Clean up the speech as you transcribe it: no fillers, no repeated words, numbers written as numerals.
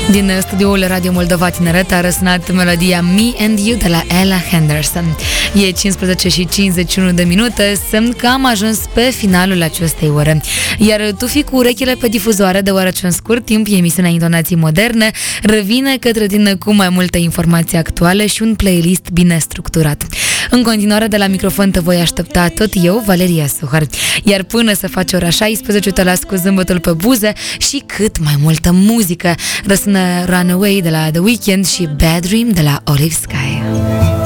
Din studioul Radio Moldova Tineret a răsunat melodia Me and You de la Ella Henderson. E 15 și 51 de minute, semn că am ajuns pe finalul acestei ore. Iar tu fii cu urechile pe difuzoare, deoarece în scurt timp emisiunea Intonații Moderne revine către tine cu mai multe informații actuale și un playlist bine structurat. În continuare, de la microfon te voi aștepta tot eu, Valeria Suhăr. Iar până să faci ora 16, te las cu zâmbetul pe buze și cât mai multă muzică. Răsună Runaway de la The Weeknd și Bad Dream de la Olive Sky.